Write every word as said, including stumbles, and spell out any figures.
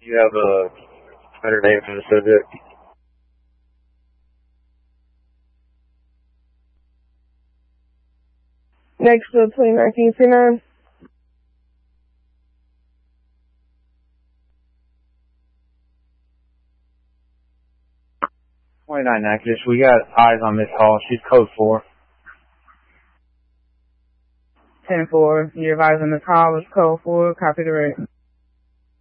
you have a better name for the subject? Next to twenty nineteen C nine. twenty-nine Nexus, we got eyes on Miss Hall. She's code four. ten four. You're advising Miss Hall is code four. Copy the rate.